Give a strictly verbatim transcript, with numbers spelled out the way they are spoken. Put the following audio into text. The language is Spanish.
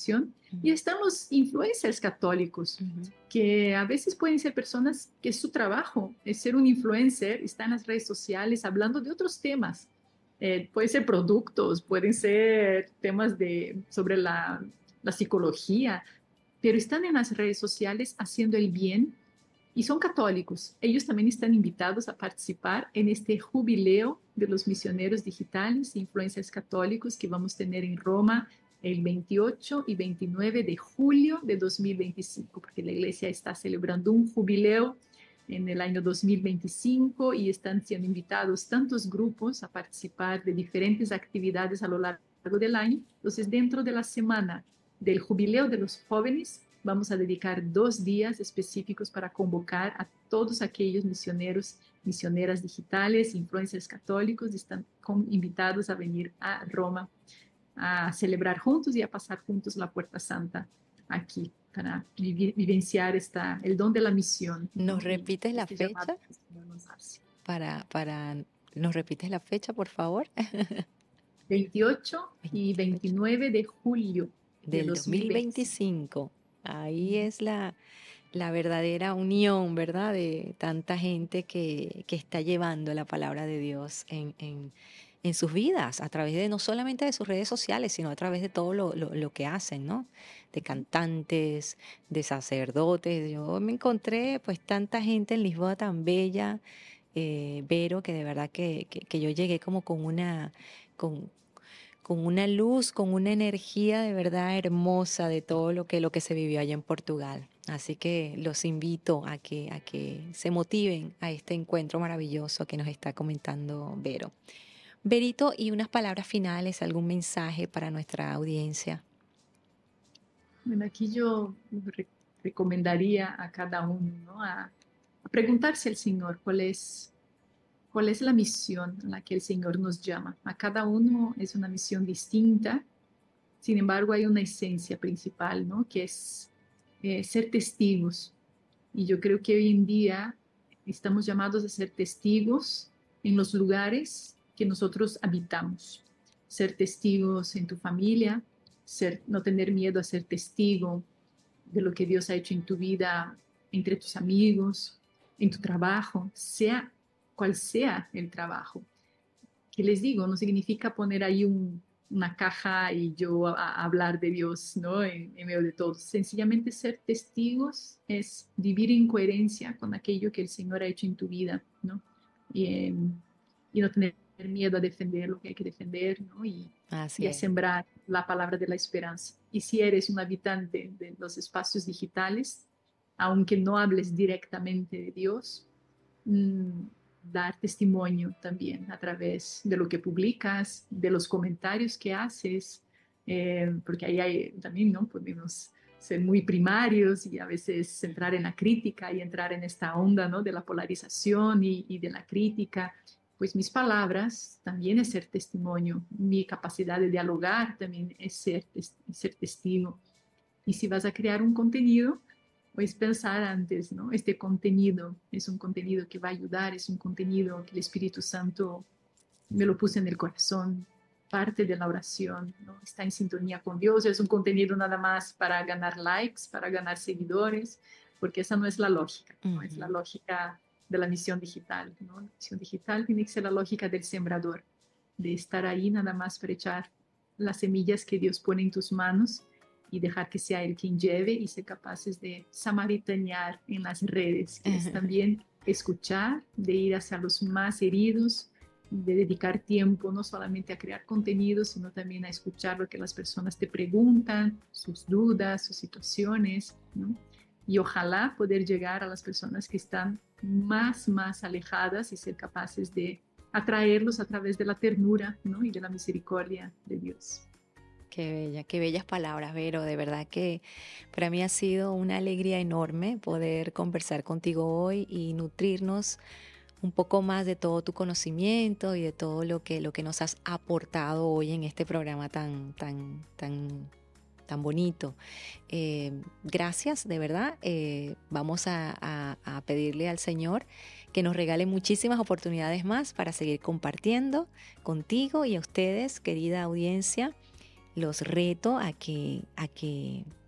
misión. Y están los influencers católicos, Ujú. que a veces pueden ser personas que su trabajo es ser un influencer, está en las redes sociales hablando de otros temas. Eh, pueden ser productos, pueden ser temas de, sobre la, la psicología, pero están en las redes sociales haciendo el bien y son católicos. Ellos también están invitados a participar en este jubileo de los misioneros digitales e influencers católicos que vamos a tener en Roma el veintiocho y veintinueve de julio de dos mil veinticinco, porque la iglesia está celebrando un jubileo en el año dos mil veinticinco y están siendo invitados tantos grupos a participar de diferentes actividades a lo largo del año. Entonces, dentro de la semana del jubileo de los jóvenes, vamos a dedicar dos días específicos para convocar a todos aquellos misioneros, misioneras digitales, influencers católicos, están invitados a venir a Roma a celebrar juntos y a pasar juntos la Puerta Santa aquí para vivi vivenciar esta, el don de la misión, ¿no? ¿Nos Y repites la este llamado fecha? que el Señor nos hace. Para, para, ¿nos repites la fecha, por favor? veintiocho y veintiocho veintinueve de julio de del dos mil veinticinco. dos mil veinticinco. Ahí es la, la verdadera unión, ¿verdad? De tanta gente que, que está llevando la palabra de Dios en, en, en sus vidas, a través de no solamente de sus redes sociales, sino a través de todo lo, lo, lo que hacen, ¿no? De cantantes, de sacerdotes. Yo me encontré pues tanta gente en Lisboa tan bella, eh, Vero, que de verdad que, que, que yo llegué como con una, con, con una luz, con una energía de verdad hermosa de todo lo que, lo que se vivió allá en Portugal. Así que los invito a que, a que se motiven a este encuentro maravilloso que nos está comentando Vero. Verito, y unas palabras finales, algún mensaje para nuestra audiencia. Bueno, aquí yo re recomendaría a cada uno, ¿no? a, a preguntarse al Señor cuál es, cuál es la misión a la que el Señor nos llama. A cada uno es una misión distinta, sin embargo hay una esencia principal, ¿no? Que es eh, ser testigos. Y yo creo que hoy en día estamos llamados a ser testigos en los lugares que nosotros habitamos. Ser testigos en tu familia, ser, no tener miedo a ser testigo de lo que Dios ha hecho en tu vida, entre tus amigos, en tu trabajo, sea cual sea el trabajo. Que les digo, no significa poner ahí un, una caja y yo a, a hablar de Dios, ¿no? En, en, medio de todo. Sencillamente ser testigos es vivir en coherencia con aquello que el Señor ha hecho en tu vida, ¿no? Y, eh, y no tener miedo a defender lo que hay que defender, ¿no? Y, Así y a es. sembrar la palabra de la esperanza. Y si eres un habitante de los espacios digitales, aunque no hables directamente de Dios, mmm, dar testimonio también a través de lo que publicas, de los comentarios que haces, eh, porque ahí hay también, ¿no? Podemos ser muy primarios y a veces entrar en la crítica y entrar en esta onda, ¿no? De la polarización y, y de la crítica. Pues mis palabras también es ser testimonio, mi capacidad de dialogar también es ser, es ser testigo. Y si vas a crear un contenido, pues pensar antes, ¿no? Este contenido es un contenido que va a ayudar, es un contenido que el Espíritu Santo me lo puso en el corazón, parte de la oración, ¿no? Está en sintonía con Dios, es un contenido nada más para ganar likes, para ganar seguidores, porque esa no es la lógica, no es la Ujú. lógica de la misión digital, ¿no? La misión digital tiene que ser la lógica del sembrador, de estar ahí nada más para echar las semillas que Dios pone en tus manos y dejar que sea Él quien lleve y ser capaces de samaritanear en las redes, que es también escuchar, de ir hacia los más heridos, de dedicar tiempo no solamente a crear contenido, sino también a escuchar lo que las personas te preguntan, sus dudas, sus situaciones, ¿no? Y ojalá poder llegar a las personas que están más, más alejadas y ser capaces de atraerlos a través de la ternura, ¿no? Y de la misericordia de Dios. Qué bella, qué bellas palabras, Vero. De verdad que para mí ha sido una alegría enorme poder conversar contigo hoy y nutrirnos un poco más de todo tu conocimiento y de todo lo que, lo que nos has aportado hoy en este programa tan, tan, tan, tan bonito. Eh, gracias, de verdad. Eh, vamos a, a, a pedirle al Señor que nos regale muchísimas oportunidades más para seguir compartiendo contigo y a ustedes, querida audiencia, los reto a que, a que